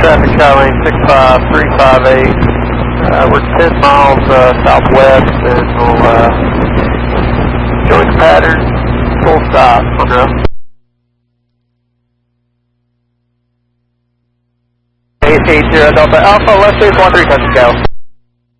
traffic Skylane 65358. We're 10 miles southwest and we'll join the pattern, full stop on the 880 Delta Alpha, left base 13, touch and go.